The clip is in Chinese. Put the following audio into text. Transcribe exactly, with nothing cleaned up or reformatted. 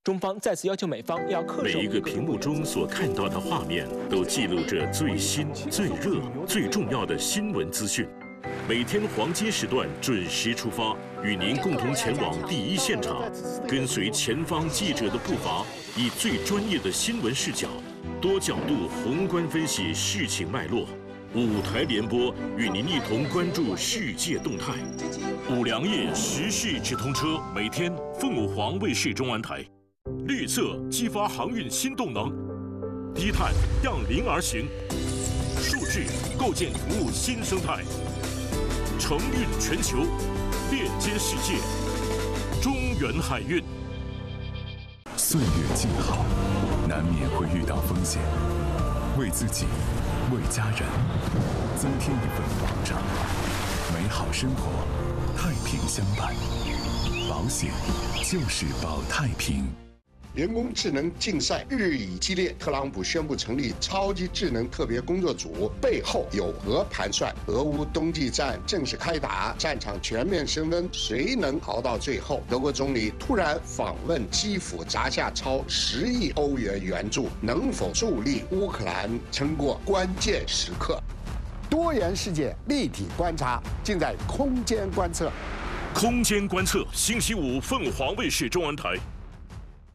中方再次要求美方要恪守每一个屏幕中所看到的画面，都记录着最新、最热、最重要的新闻资讯。每天黄金时段准时出发，与您共同前往第一现场，跟随前方记者的步伐，以最专业的新闻视角，多角度宏观分析事情脉络。五台联播与您一同关注世界动态。五粮液时事直通车，每天凤凰卫视中安台。绿色激发航运新动能，低碳向零而行，数字构建服务新生态，承运全球，链接世界，中原海运。 岁月静好，难免会遇到风险，为自己，为家人，增添一份保障，美好生活，太平相伴。保险就是保太平。 人工智能竞赛日益激烈，特朗普宣布成立超级智能特别工作组，背后有何盘算？俄乌冬季战正式开打，战场全面升温，谁能熬到最后？德国总理突然访问基辅，砸下超十亿欧元援助，能否助力乌克兰撑过关键时刻？多元世界立体观察，尽在空间观测。 空间观测，星期五凤凰卫视中文台。